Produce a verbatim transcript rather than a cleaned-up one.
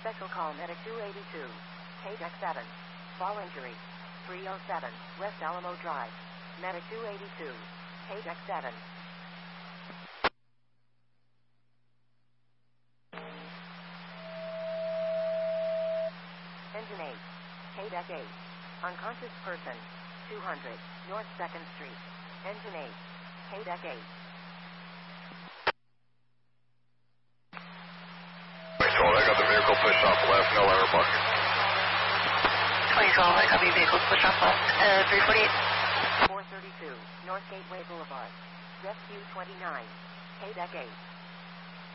Special call Medic two eighty-two. K deck seven. Fall injury. three oh seven, West Alamo Drive. Medic two eighty-two. K deck seven. Engine eight. K deck eight. Unconscious person. two hundred, North second Street. Engine eight. K deck eight. Control, I got the vehicle pushed off left, no error bucket. twenty twelve, I copy vehicles pushed off left, uh, three forty-eight. four thirty-two, North Gateway Boulevard. Rescue twenty-nine. K deck eight.